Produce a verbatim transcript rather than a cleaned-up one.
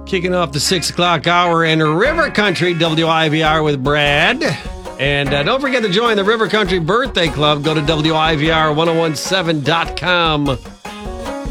Kicking off the six o'clock hour in River Country, W I V R with Brad. And uh, don't forget to join the River Country Birthday Club. Go to W I V R ten seventeen dot com.